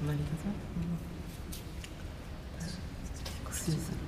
隣だぞ。うん、個数する。